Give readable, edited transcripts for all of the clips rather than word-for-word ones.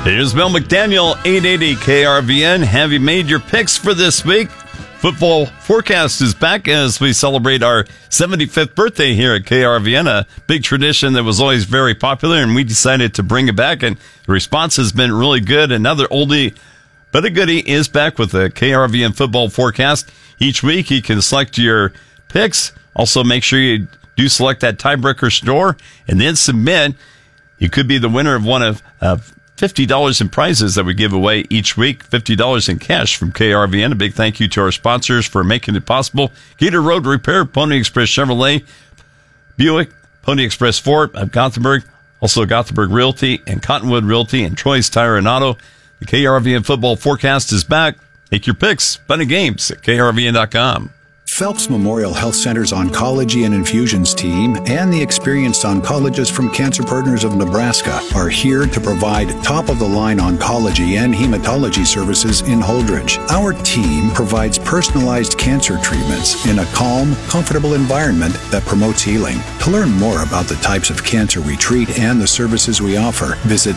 Here's Bill McDaniel, 880 KRVN. Have you made your picks for this week? Football forecast is back as we celebrate our 75th birthday here at KRVN, a big tradition that was always very popular, and we decided to bring it back, and the response has been really good. Another oldie but a goodie is back with the KRVN football forecast. Each week you can select your picks. Also make sure you do select that tiebreaker store and then submit. You could be the winner of one of $50 in prizes that we give away each week, $50 in cash from KRVN. A big thank you to our sponsors for making it possible. Gator Road Repair, Pony Express Chevrolet, Buick, Pony Express Ford of Gothenburg, also Gothenburg Realty and Cottonwood Realty and Troy's Tire and Auto. The KRVN football forecast is back. Make your picks, fun and games at krvn.com. Phelps Memorial Health Center's Oncology and Infusions team and the experienced oncologists from Cancer Partners of Nebraska are here to provide top-of-the-line oncology and hematology services in Holdridge. Our team provides personalized cancer treatments in a calm, comfortable environment that promotes healing. To learn more about the types of cancer we treat and the services we offer, visit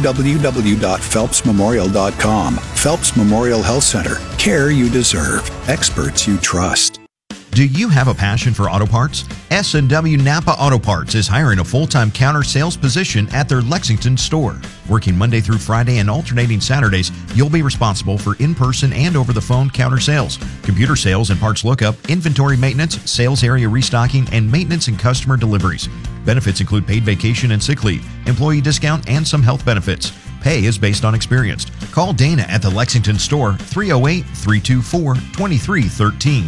www.phelpsmemorial.com. Phelps Memorial Health Center. Care you deserve. Experts you trust. Do you have a passion for auto parts? S&W Napa Auto Parts is hiring a full-time counter sales position at their Lexington store. Working Monday through Friday and alternating Saturdays, you'll be responsible for in-person and over-the-phone counter sales, computer sales and parts lookup, inventory maintenance, sales area restocking, and maintenance and customer deliveries. Benefits include paid vacation and sick leave, employee discount, and some health benefits. Pay is based on experience. Call Dana at the Lexington store, 308-324-2313.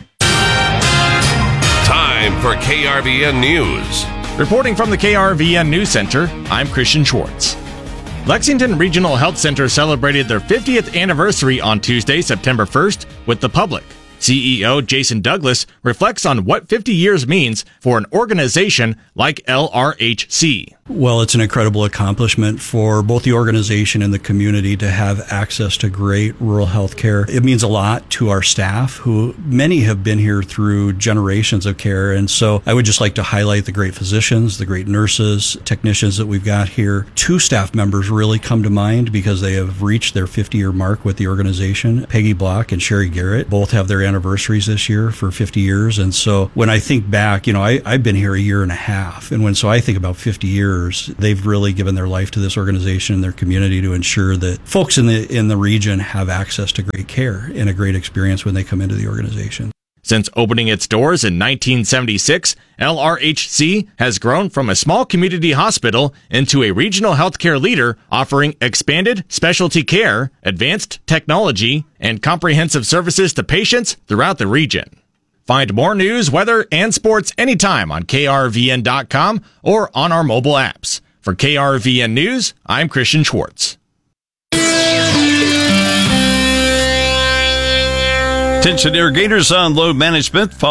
Time for KRVN News. Reporting from the KRVN News Center, I'm Christian Schwartz. Lexington Regional Health Center celebrated their 50th anniversary on Tuesday, September 1st, with the public. CEO Jason Douglas reflects on what 50 years means for an organization like LRHC. Well, it's an incredible accomplishment for both the organization and the community to have access to great rural health care. It means a lot to our staff, who many have been here through generations of care. And so I would just like to highlight the great physicians, the great nurses, technicians that we've got here. Two staff members really come to mind because they have reached their 50-year mark with the organization. Peggy Block and Sherry Garrett both have their anniversaries this year for 50 years. And so when I think back, I've been here a year and a half. And so I think about 50 years, they've really given their life to this organization and their community to ensure that folks in the region have access to great care and a great experience when they come into the organization. Since opening its doors in 1976, LRHC has grown from a small community hospital into a regional healthcare leader offering expanded specialty care, advanced technology, and comprehensive services to patients throughout the region. Find more news, weather, and sports anytime on krvn.com or on our mobile apps. For KRVN News, I'm Christian Schwartz. Attention irrigators on load management.